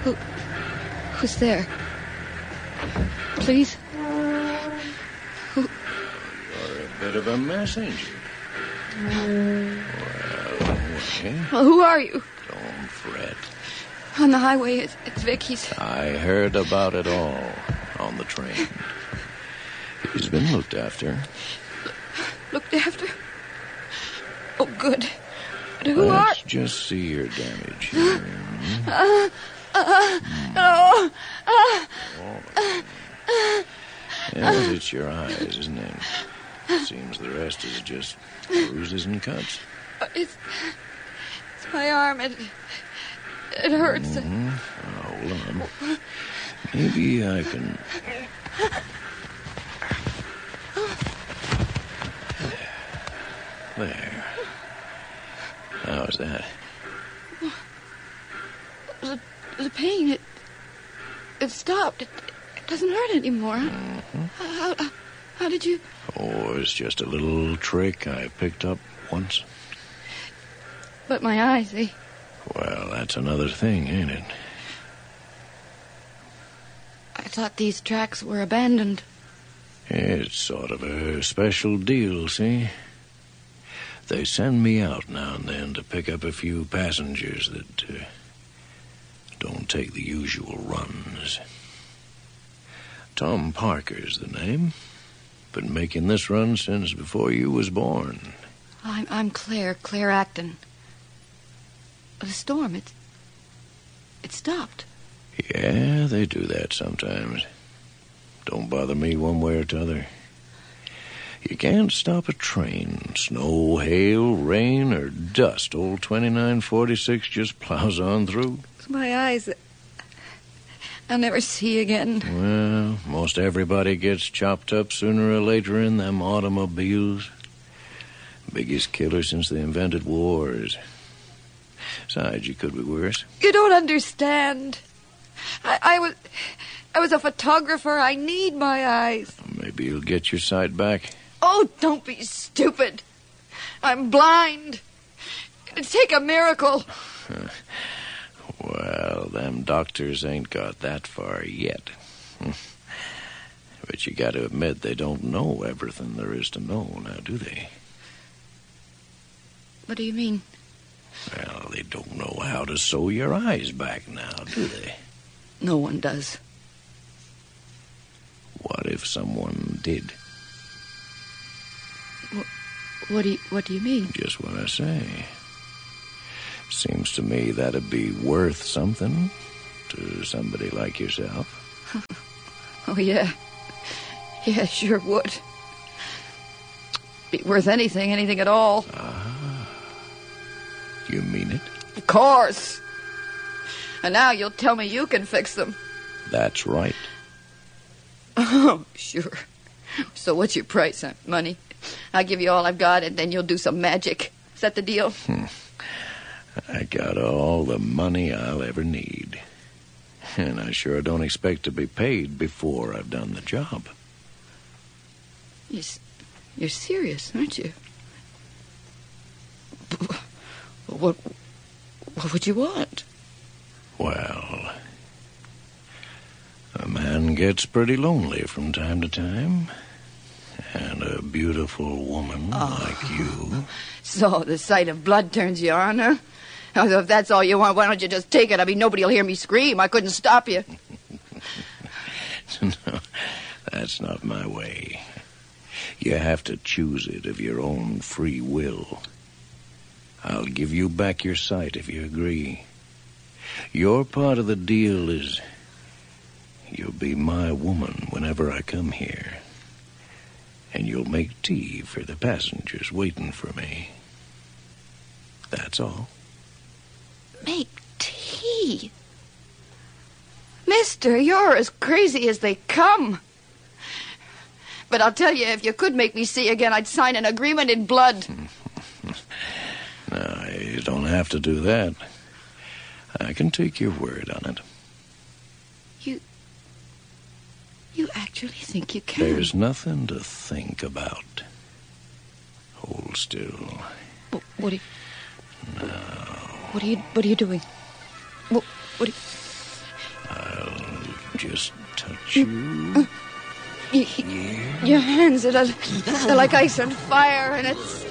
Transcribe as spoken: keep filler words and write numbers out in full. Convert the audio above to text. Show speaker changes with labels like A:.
A: Who... Who's there? Please? Who...
B: You're a bit of a messenger. Well, okay.
A: Well, who are you?
B: Don't fret.
A: On the highway, it's, it's Vic. He's...
B: I heard about it all on the train. He's been looked after.
A: Looked after? Oh, good. But who
B: Let's
A: are...
B: just see your damage here.
A: Uh, uh, no. Uh,
B: Oh. Yes, it's your eyes, isn't it? Seems the rest is just bruises and cuts.
A: it's... It's my arm. It... It hurts.
B: Mm-hmm. Oh, hold on. Maybe I can... There. How's that?
A: The, the pain, it... It stopped. It, it doesn't hurt anymore.
B: Mm-hmm.
A: How, how, how did you...
B: Oh, it's just a little trick I picked up once.
A: But my eyes, they...
B: Well, that's another thing, ain't it?
A: I thought these tracks were abandoned.
B: It's sort of a special deal, see? They send me out now and then to pick up a few passengers that uh, don't take the usual runs. Tom Parker's the name. Been making this run since before you was born.
A: I'm, I'm Claire, Claire Acton. The storm, it... It stopped.
B: Yeah, they do that sometimes. Don't bother me one way or t'other. You can't stop a train. Snow, hail, rain, or dust. Old twenty-nine forty-six just plows on through.
A: My eyes... I'll never see again.
B: Well, most everybody gets chopped up sooner or later in them automobiles. Biggest killer since they invented wars. Besides, you could be worse.
A: You don't understand. I, I was... I was a photographer. I need my eyes.
B: Maybe you'll get your sight back.
A: Oh, don't be stupid. I'm blind. It'd take a miracle.
B: Well, them doctors ain't got that far yet. But you got to admit they don't know everything there is to know, now, do they?
A: What do you mean?
B: Well, they don't know how to sew your eyes back now, do they?
A: No one does.
B: What if someone did?
A: What, what do you, what do you mean?
B: Just what I say. Seems to me that'd be worth something to somebody like yourself.
A: Oh, yeah. Yeah, sure would. Be worth anything, anything at all.
B: Ah. You mean it?
A: Of course. And now you'll tell me you can fix them.
B: That's right.
A: Oh, sure. So what's your price, huh? Money? I'll give you all I've got, and then you'll do some magic. Is that the deal?
B: Hmm. I got all the money I'll ever need. And I sure don't expect to be paid before I've done the job.
A: You're, you're serious, aren't you? What, what would you want?
B: Well, a man gets pretty lonely from time to time. And a beautiful woman oh. like you.
A: So the sight of blood turns you on, huh? If that's all you want, why don't you just take it? I mean, nobody will hear me scream. I couldn't stop you.
B: No, that's not my way. You have to choose it of your own free will. I'll give you back your sight if you agree. Your part of the deal is you'll be my woman whenever I come here. And you'll make tea for the passengers waiting for me. That's all.
A: Make tea? Mister, you're as crazy as they come. But I'll tell you, if you could make me see again, I'd sign an agreement in blood.
B: No, you don't have to do that. I can take your word on it.
A: You... You actually think you can?
B: There's nothing to think about. Hold still.
A: What, what are you...
B: No.
A: What are you... What are you doing? What... What are you...
B: just touch you.
A: Y- Your hands, they're, they're like ice and fire, and it's